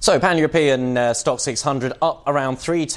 So, Pan-European stock 600 up around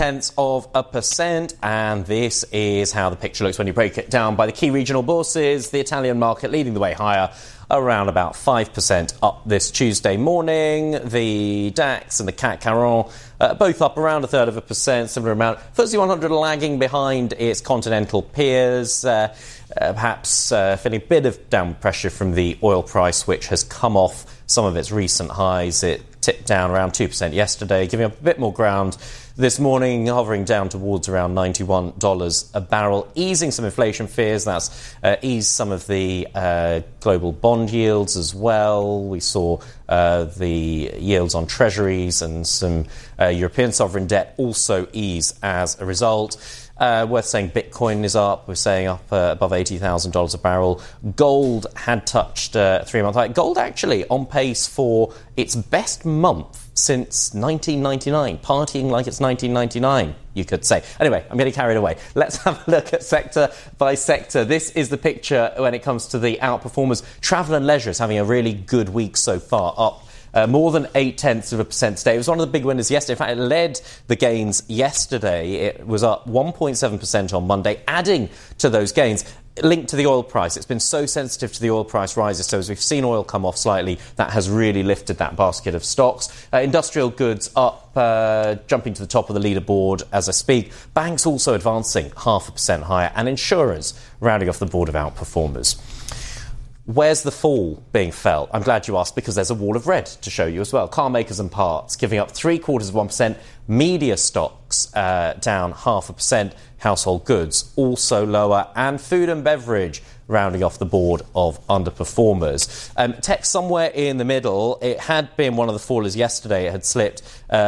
0.3%, and this is how the picture looks when you break it down by the key regional bourses. The Italian market leading the way higher, around about 5% up this Tuesday morning. The DAX and the CAC 40 both up around 0.33%, similar amount. FTSE 100 lagging behind its continental peers, perhaps feeling a bit of downward pressure from the oil price, which has come off some of its recent highs. It tipped down around 2% yesterday, giving up a bit more ground this morning, hovering down towards around $91 a barrel, easing some inflation fears. That's eased some of the global bond yields as well. We saw the yields on treasuries and some European sovereign debt also ease as a result. Worth saying Bitcoin is up. We're saying up above $80,000 a barrel. Gold had touched 3-month high. Gold actually on pace for its best month since 1999. Partying like it's 1999, you could say. Anyway, I'm getting carried away. Let's have a look at sector by sector. This is the picture when it comes to the outperformers. Travel and leisure is having a really good week so far, up more than 0.8% today. It was one of the big winners yesterday. In fact, it led the gains yesterday. It was up 1.7% on Monday, adding to those gains. Linked to the oil price. It's been so sensitive to the oil price rises. So as we've seen oil come off slightly, that has really lifted that basket of stocks. Industrial goods up, jumping to the top of the leaderboard as I speak. Banks also advancing 0.5% higher. And insurance rounding off the board of outperformers. Where's the fall being felt? I'm glad you asked, because there's a wall of red to show you as well. Car makers and parts giving up 0.75%. Media stocks down 0.5%. Household goods also lower. And food and beverage rounding off the board of underperformers. Tech somewhere in the middle. It had been one of the fallers yesterday. It had slipped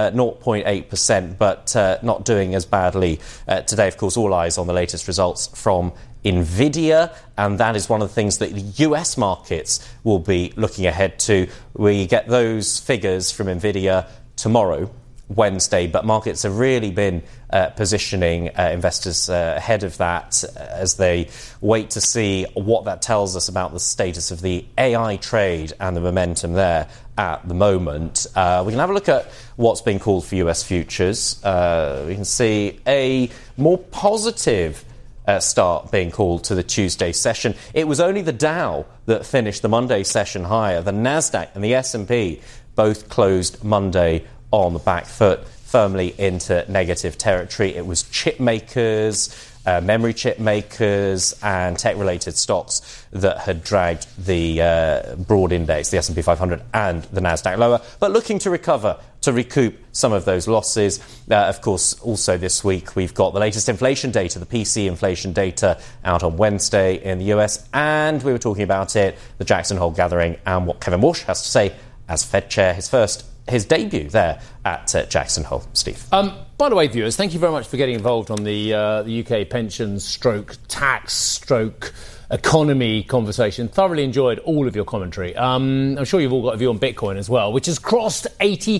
0.8%, but not doing as badly today. Of course, all eyes on the latest results from Nvidia, and that is one of the things that the US markets will be looking ahead to. We get those figures from Nvidia tomorrow, Wednesday, but markets have really been positioning investors ahead of that as they wait to see what that tells us about the status of the AI trade and the momentum there at the moment. We can have a look at what's being called for US futures. We can see a more positive start being called to the Tuesday session. It was only the Dow that finished the Monday session higher. The Nasdaq and the S&P both closed Monday on the back foot, firmly into negative territory. It was chip makers, memory chip makers and tech-related stocks that had dragged the broad index, the S&P 500 and the Nasdaq lower, but looking to recover, to recoup some of those losses. Of course, also this week we've got the latest inflation data, the PC inflation data, out on Wednesday in the US, and we were talking about it, the Jackson Hole gathering, and what Kevin Walsh has to say as Fed chair, his debut there at Jackson Hole. Steve. By the way, viewers, thank you very much for getting involved on the UK pensions stroke tax stroke economy conversation. Thoroughly enjoyed all of your commentary. I'm sure you've all got a view on Bitcoin as well, which has crossed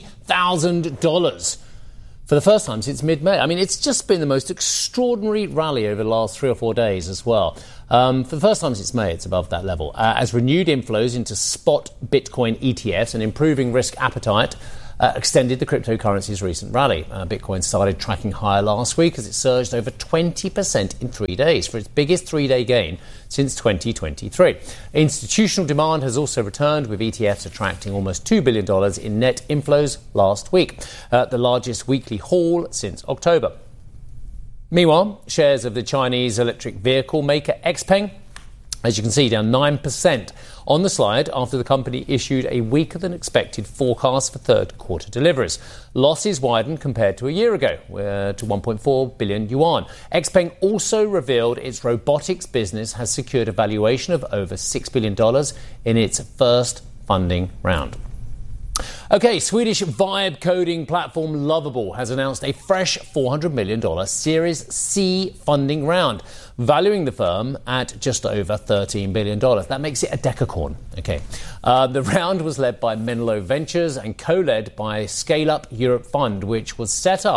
$80,000 for the first time since mid-May. I mean, it's just been the most extraordinary rally over the last 3 or 4 days as well. For the first time since May, it's above that level. As renewed inflows into spot Bitcoin ETFs and improving risk appetite extended the cryptocurrency's recent rally. Bitcoin started tracking higher last week as it surged over 20% in 3 days for its biggest 3-day gain since 2023. Institutional demand has also returned, with ETFs attracting almost $2 billion in net inflows last week, the largest weekly haul since October. Meanwhile, shares of the Chinese electric vehicle maker XPeng, as you can see, down 9% on the slide after the company issued a weaker than expected forecast for third quarter deliveries. Losses widened compared to a year ago, to 1.4 billion yuan. XPeng also revealed its robotics business has secured a valuation of over $6 billion in its first funding round. OK, Swedish vibe coding platform Lovable has announced a fresh $400 million Series C funding round, valuing the firm at just over $13 billion. That makes it a decacorn. OK, the round was led by Menlo Ventures and co-led by Scale Up Europe Fund, which was set up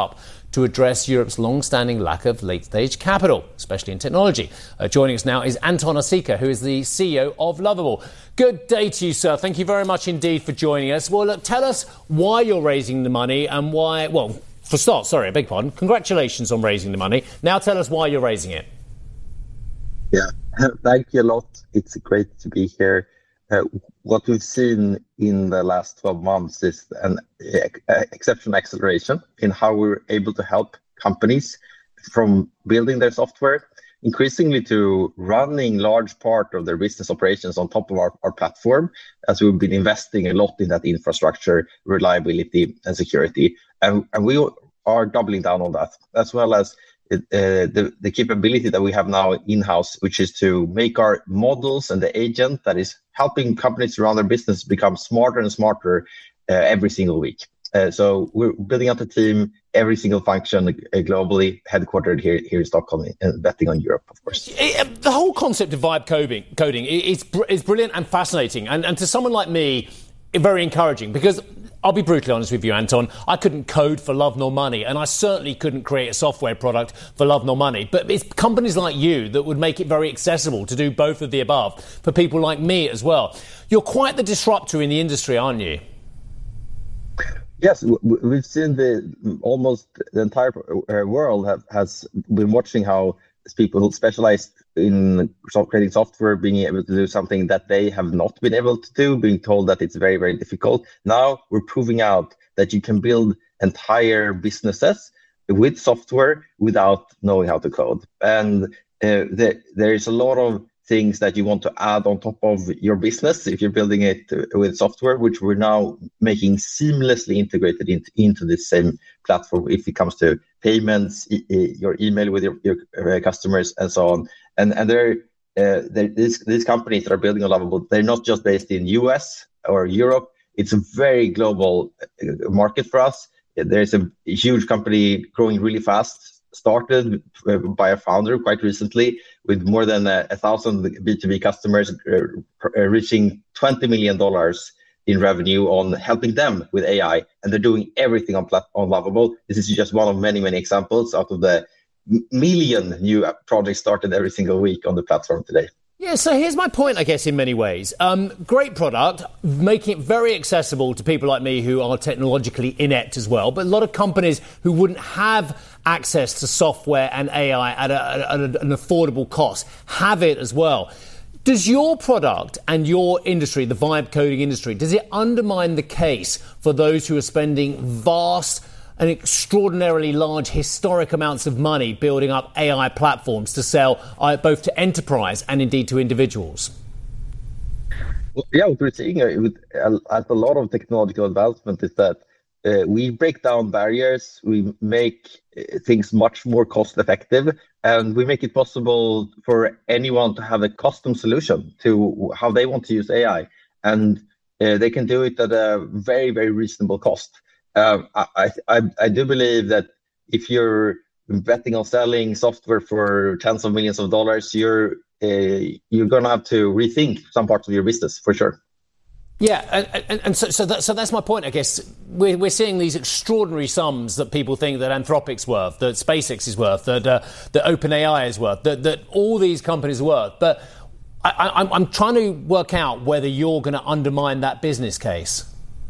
to address Europe's long-standing lack of late-stage capital, especially in technology. Joining us now is Anton Osika, who is the CEO of Lovable. Good day to you, sir. Thank you very much indeed for joining us. Well, look, tell us why you're raising the money and why... Well, for start, sorry, I beg your pardon. Congratulations on raising the money. Now tell us why you're raising it. Yeah, thank you a lot. It's great to be here. What we've seen in the last 12 months is an exceptional acceleration in how we're able to help companies from building their software, increasingly to running large part of their business operations on top of our platform, as we've been investing a lot in that infrastructure, reliability and security. And we are doubling down on that, as well as the capability that we have now in-house, which is to make our models and the agent that is helping companies run their business become smarter and smarter every single week. So we're building up a team, every single function globally, headquartered here in Stockholm, and betting on Europe, of course. The whole concept of vibe coding is brilliant and fascinating. And to someone like me, very encouraging, because I'll be brutally honest with you, Anton, I couldn't code for love nor money, and I certainly couldn't create a software product for love nor money. But it's companies like you that would make it very accessible to do both of the above for people like me as well. You're quite the disruptor in the industry, aren't you? Yes, we've seen almost the entire world has been watching how people who specialize in creating software being able to do something that they have not been able to do, being told that it's very, very difficult. Now we're proving out that you can build entire businesses with software without knowing how to code. And there is a lot of things that you want to add on top of your business if you're building it with software, which we're now making seamlessly integrated into the same platform if it comes to payments, your email with your customers, and so on. And these companies that are building on Lovable, they're not just based in US or Europe. It's a very global market for us. There's a huge company growing really fast, started by a founder quite recently with more than 1,000 B2B customers, reaching $20 million in revenue on helping them with AI. And they're doing everything on Lovable. This is just one of many, many examples out of the million new projects started every single week on the platform today. Yeah, so here's my point, I guess, in many ways. Great product, making it very accessible to people like me who are technologically inept as well, but a lot of companies who wouldn't have access to software and AI at an affordable cost have it as well. Does your product and your industry, the vibe coding industry, does it undermine the case for those who are spending vast and extraordinarily large historic amounts of money building up AI platforms to sell both to enterprise and indeed to individuals? Well, yeah, what we're seeing with a lot of technological advancement is that we break down barriers, we make things much more cost effective, and we make it possible for anyone to have a custom solution to how they want to use AI. And they can do it at a very, very reasonable cost. I do believe that if you're betting on selling software for tens of millions of dollars, you're going to have to rethink some parts of your business for sure. Yeah, and so that's my point, I guess. We're seeing these extraordinary sums that people think that Anthropic's worth, that SpaceX is worth, that OpenAI is worth, that all these companies are worth. But I'm trying to work out whether you're going to undermine that business case.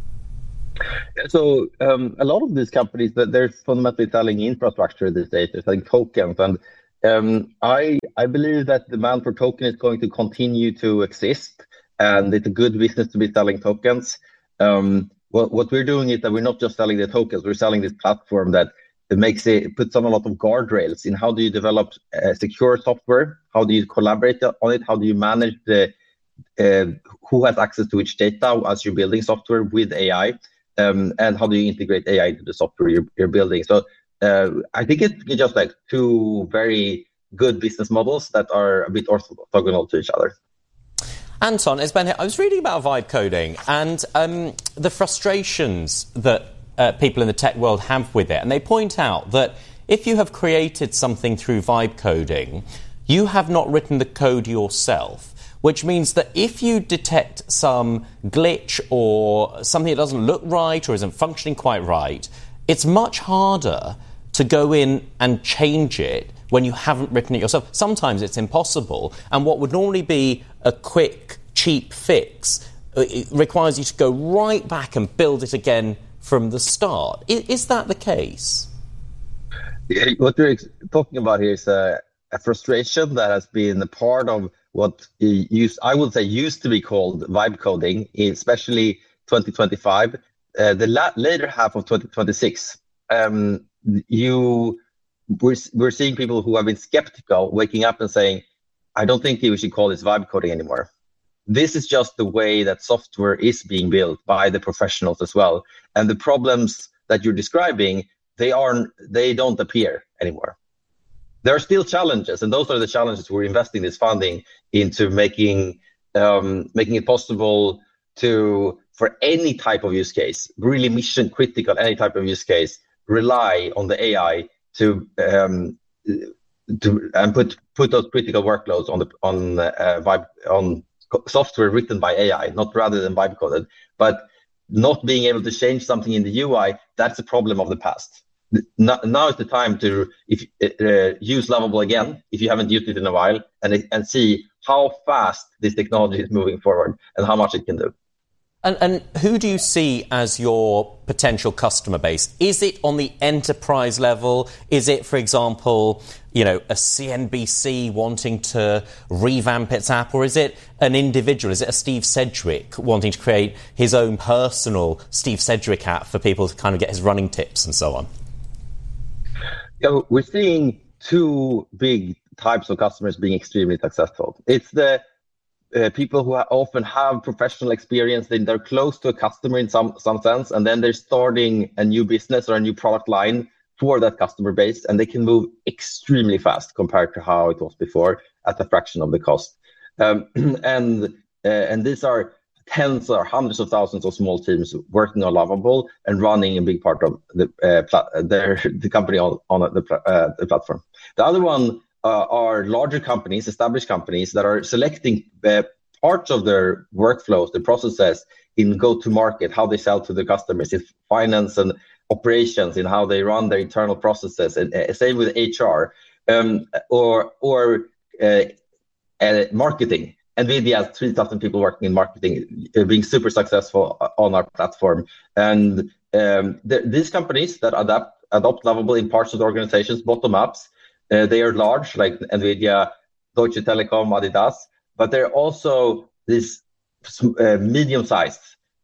So a lot of these companies, they're fundamentally selling infrastructure these days. They're selling tokens, and I believe that demand for token is going to continue to exist, and it's a good business to be selling tokens. What we're doing is that we're not just selling the tokens; we're selling this platform that puts on a lot of guardrails in how do you develop secure software, how do you collaborate on it, how do you manage who has access to which data as you're building software with AI. And how do you integrate AI into the software you're building? So I think it's just like two very good business models that are a bit orthogonal to each other. Anton, it's Ben here. I was reading about vibe coding and the frustrations that people in the tech world have with it. And they point out that if you have created something through vibe coding, you have not written the code yourself. Which means that if you detect some glitch or something that doesn't look right or isn't functioning quite right, it's much harder to go in and change it when you haven't written it yourself? Sometimes it's impossible, and what would normally be a quick, cheap fix, it requires you to go right back and build it again from the start. Is that the case? What we're talking about here is a frustration that has been a part of what I would say used to be called vibe coding, especially 2025, the later half of 2026. We're seeing people who have been skeptical waking up and saying, I don't think we should call this vibe coding anymore. This is just the way that software is being built by the professionals as well. And the problems that you're describing, they don't appear anymore. There are still challenges, and those are the challenges we're investing this funding into, making it possible for any type of use case, really mission critical, any type of use case, rely on the AI to put those critical workloads on software written by AI, not rather than vibe coded. But not being able to change something in the UI, that's a problem of the past. Now is the time to use Lovable again, if you haven't used it in a while, and see how fast this technology is moving forward and how much it can do. And who do you see as your potential customer base? Is it on the enterprise level? Is it, for example, a CNBC wanting to revamp its app? Or is it an individual? Is it a Steve Sedgwick wanting to create his own personal Steve Sedgwick app for people to kind of get his running tips and so on? Yeah, we're seeing two big types of customers being extremely successful. It's the people who often have professional experience, then they're close to a customer in some sense, and then they're starting a new business or a new product line for that customer base, and they can move extremely fast compared to how it was before at a fraction of the cost. And these are tens or hundreds of thousands of small teams working on Lovable and running a big part of the company on the platform. The other one are larger companies, established companies that are selecting parts of their workflows, the processes in go-to-market, how they sell to the customers, in finance and operations, in how they run their internal processes, and same with HR or marketing. NVIDIA has 3,000 people working in marketing, being super successful on our platform. And these companies that adopt Lovable in parts of the organizations, bottom-ups, they are large, like NVIDIA, Deutsche Telekom, Adidas, but they're also this medium-sized.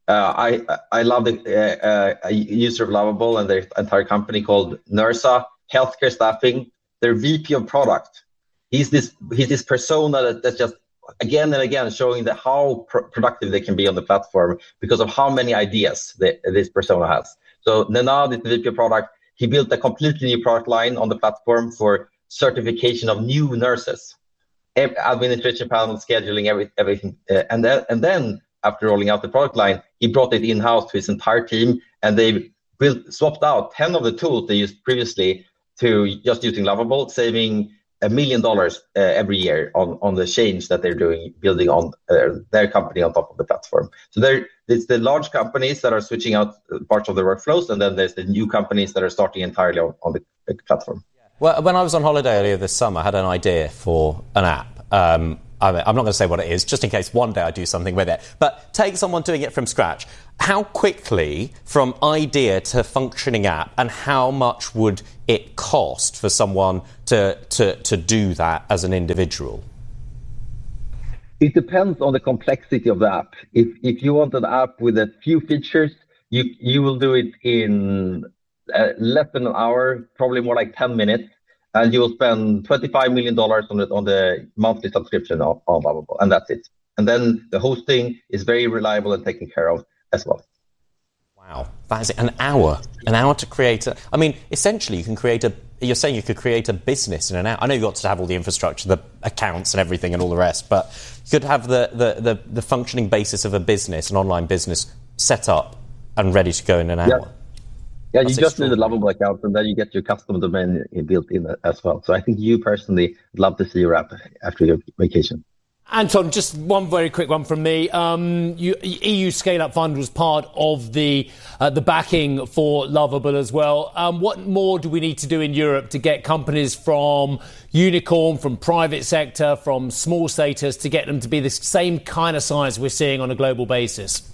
I love the user of Lovable and their entire company called NERSA, Healthcare Staffing. Their VP of product. He's this persona that's just again and again showing how productive they can be on the platform because of how many ideas this persona has. So now the VP of product, he built a completely new product line on the platform for certification of new nurses, administration panel, scheduling, everything. And then after rolling out the product line, he brought it in-house to his entire team, and they swapped out 10 of the tools they used previously to just using Lovable, saving $1 million every year on the change that they're doing, building on their company on top of the platform. So it's the large companies that are switching out parts of their workflows, and then there's the new companies that are starting entirely on the platform. Well, when I was on holiday earlier this summer, I had an idea for an app. I'm not going to say what it is, just in case one day I do something with it. But take someone doing it from scratch. How quickly, from idea to functioning app, and how much would it cost for someone to do that as an individual? It depends on the complexity of the app. If you want an app with a few features, you will do it in less than an hour, probably more like 10 minutes. And you will spend $25 million on the monthly subscription on Lovable, and that's it. And then the hosting is very reliable and taken care of as well. Wow, that is an hour to create essentially you're saying you could create a business in an hour. I know you've got to have all the infrastructure, the accounts and everything and all the rest, but you could have the functioning basis of a business, an online business, set up and ready to go in an hour. Yeah, you just need a Lovable account, and then you get your custom domain built in as well. So I think you personally love to see your app after your vacation. Anton, just one very quick one from me. EU Scale Up Fund was part of the backing for Lovable as well. What more do we need to do in Europe to get companies from unicorn, from private sector, from small status, to get them to be the same kind of size we're seeing on a global basis?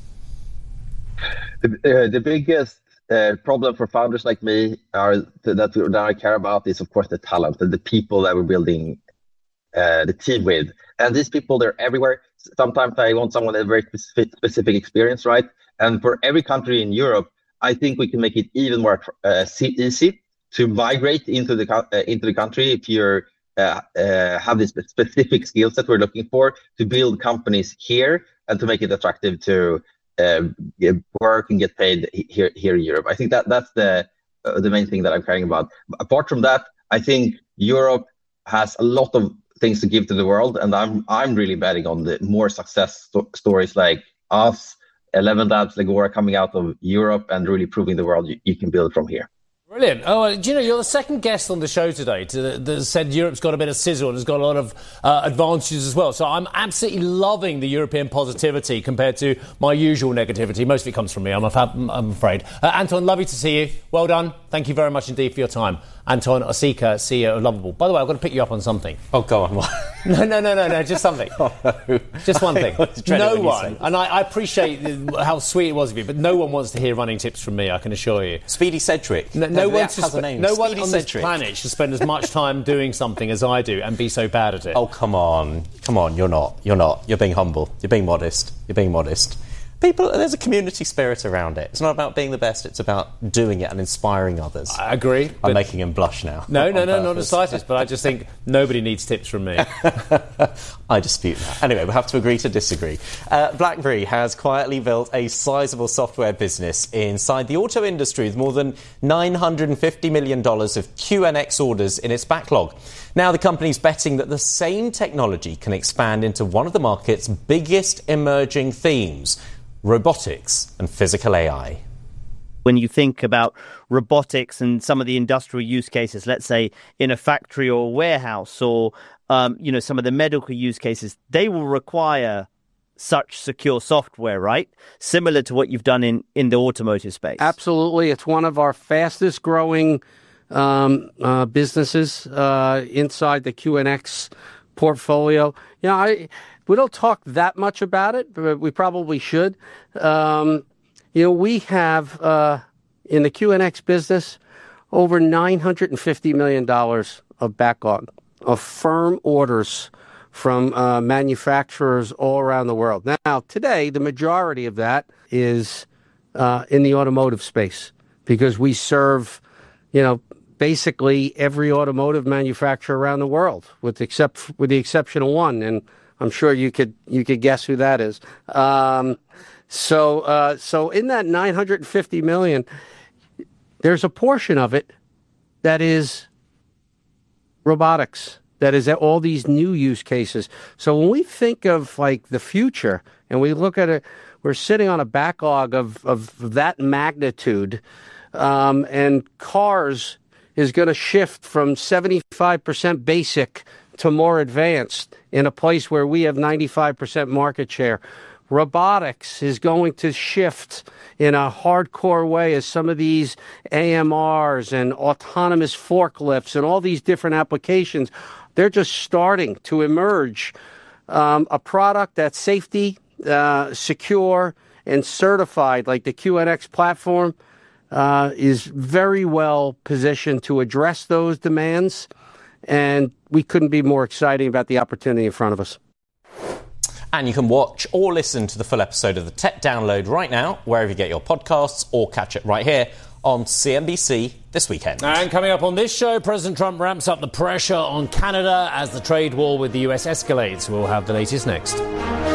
The biggest problem for founders like me that I care about is, of course, the talent and the people that we're building the team with. And these people, they're everywhere. Sometimes I want someone with a very specific experience, right? And for every country in Europe, I think we can make it even more easy to migrate into the country if you have this specific skills that we're looking for to build companies here and to make it attractive to work and get paid here in Europe. I think that's the main thing that I'm caring about. Apart from that, I think Europe has a lot of things to give to the world, and I'm really betting on the more success stories like us, 11 Labs, Legora coming out of Europe and really proving the world you can build from here. Brilliant. Oh, do you know, you're the second guest on the show today that said Europe's got a bit of sizzle and has got a lot of advantages as well. So I'm absolutely loving the European positivity compared to my usual negativity. Most of it comes from me, I'm afraid. Anton, lovely to see you. Well done. Thank you very much indeed for your time. Anton Osika, CEO of Lovable. By the way, I've got to pick you up on something. Oh, go on. No, just something. Oh, no. Just one thing. No one, and I appreciate how sweet it was of you, but no one wants to hear running tips from me, I can assure you. Speedy Cedric. No one on this planet should spend as much time doing something as I do and be so bad at it. Oh, come on. You're not. You're being humble. You're being modest. People, there's a community spirit around it. It's not about being the best, it's about doing it and inspiring others. I agree. I'm making him blush now. No, not the slightest, but I just think nobody needs tips from me. I dispute that. Anyway, we'll have to agree to disagree. BlackBerry has quietly built a sizable software business inside the auto industry with more than $950 million of QNX orders in its backlog. Now the company's betting that the same technology can expand into one of the market's biggest emerging themes, robotics and physical AI. When you think about robotics and some of the industrial use cases, let's say in a factory or a warehouse or, some of the medical use cases, they will require such secure software, right? Similar to what you've done in the automotive space. Absolutely. It's one of our fastest growing businesses inside the QNX portfolio. We don't talk that much about it, but we probably should. We have, in the QNX business, over $950 million of backlog, of firm orders from manufacturers all around the world. Now, today, the majority of that is in the automotive space because we serve, basically every automotive manufacturer around the world, with the exception of one, and I'm sure you could guess who that is. So in that $950 million, there's a portion of it that is robotics, that is all these new use cases. So when we think of like the future and we look at it, we're sitting on a backlog of that magnitude, and cars is going to shift from 75% basic to more advanced in a place where we have 95% market share. Robotics is going to shift in a hardcore way as some of these AMRs and autonomous forklifts and all these different applications, they're just starting to emerge. A product that's safety, secure, and certified, like the QNX platform, is very well positioned to address those demands. And we couldn't be more excited about the opportunity in front of us. And you can watch or listen to the full episode of the Tech Download right now, wherever you get your podcasts, or catch it right here on CNBC this weekend. And coming up on this show, President Trump ramps up the pressure on Canada as the trade war with the US escalates. We'll have the latest next.